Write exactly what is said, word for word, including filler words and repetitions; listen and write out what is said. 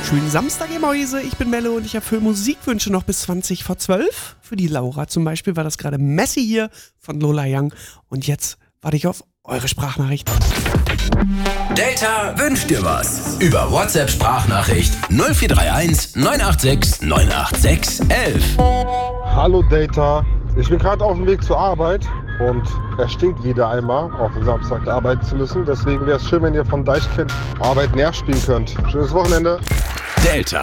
Schönen Samstag, ihr Mäuse. Ich bin Melle und ich erfülle Musikwünsche noch bis zwanzig vor zwölf. Für die Laura zum Beispiel war das gerade Messi hier von Lola Young. Und jetzt warte ich auf eure Sprachnachricht. Data wünscht dir was. Über WhatsApp-Sprachnachricht null vier drei eins neun acht sechs neun acht sechs elf. Hallo Data, ich bin gerade auf dem Weg zur Arbeit und es stinkt wieder einmal, auf den Samstag arbeiten zu müssen. Deswegen wäre es schön, wenn ihr von Deichkind Arbeit näher spielen könnt. Schönes Wochenende. Delta.